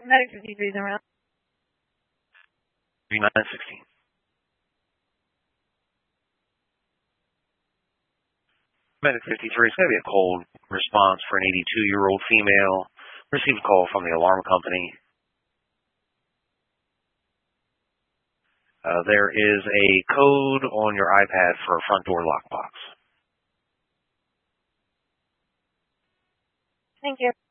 Medic 53 is around. 3916. Medic 53 is going to be a cold response for an 82-year-old female. Received a call from the alarm company. There is a code on your iPad for a front door lockbox. Thank you.